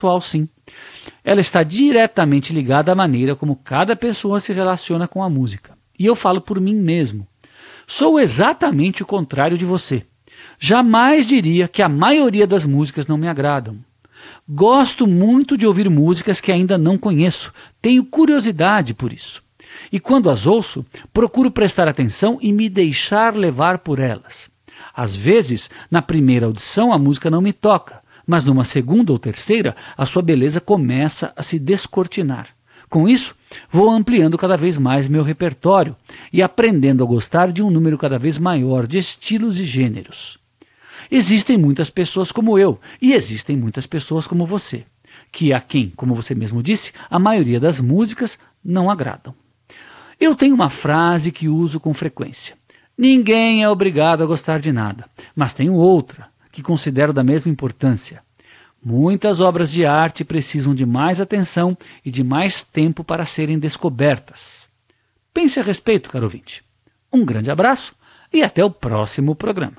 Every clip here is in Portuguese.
sim. Ela está diretamente ligada à maneira como cada pessoa se relaciona com a música. E eu falo por mim mesmo. Sou exatamente o contrário de você. Jamais diria que a maioria das músicas não me agradam. Gosto muito de ouvir músicas que ainda não conheço. Tenho curiosidade por isso. E quando as ouço, procuro prestar atenção e me deixar levar por elas. Às vezes, na primeira audição, a música não me toca, mas numa segunda ou terceira, a sua beleza começa a se descortinar. Com isso, vou ampliando cada vez mais meu repertório e aprendendo a gostar de um número cada vez maior de estilos e gêneros. Existem muitas pessoas como eu e existem muitas pessoas como você, que a quem, como você mesmo disse, a maioria das músicas não agradam. Eu tenho uma frase que uso com frequência. Ninguém é obrigado a gostar de nada, mas tenho outra que considero da mesma importância. Muitas obras de arte precisam de mais atenção e de mais tempo para serem descobertas. Pense a respeito, caro ouvinte. Um grande abraço e até o próximo programa.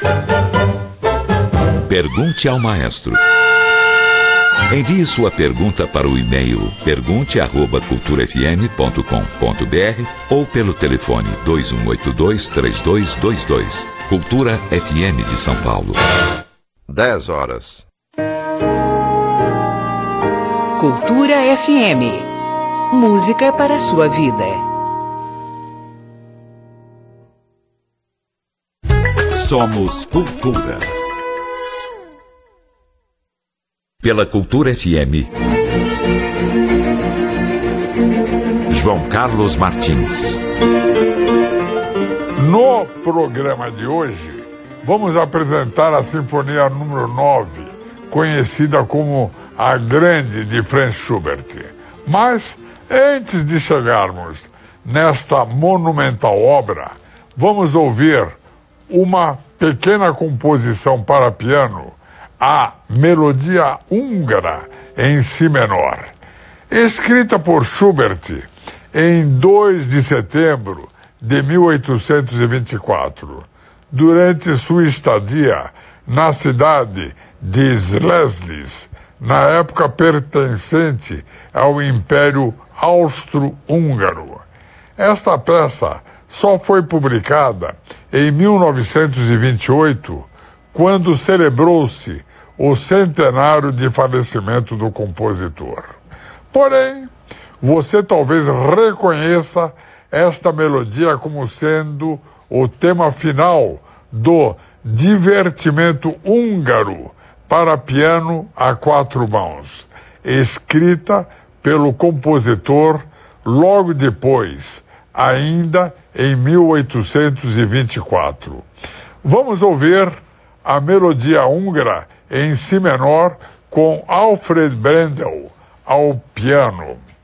Pergunte ao maestro. Envie sua pergunta para o e-mail pergunte@culturafm.com.br ou pelo telefone 2182-3222. Cultura FM de São Paulo. 10 horas. Cultura FM. Música para a sua vida. Somos Cultura. Pela Cultura FM. João Carlos Martins. No programa de hoje, vamos apresentar a Sinfonia número 9, conhecida como a Grande de Franz Schubert. Mas, antes de chegarmos nesta monumental obra, vamos ouvir uma pequena composição para piano, a Melodia Húngara em Si menor. Escrita por Schubert em 2 de setembro de 1824, durante sua estadia na cidade de Schleswig, na época pertencente ao Império Austro-Húngaro. Esta peça só foi publicada em 1928, quando celebrou-se o centenário de falecimento do compositor. Porém, você talvez reconheça esta melodia como sendo o tema final do Divertimento Húngaro para piano a 4 mãos, escrita pelo compositor logo depois, ainda em 1824. Vamos ouvir a Melodia Húngara em Si menor com Alfred Brendel ao piano.